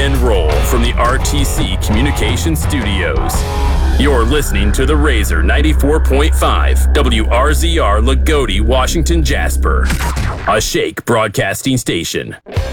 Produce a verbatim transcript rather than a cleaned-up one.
and roll from the R T C Communications Studios. You're listening to the Razor ninety-four point five, W R Z R Lagodi, Washington, Jasper, a Shake broadcasting station.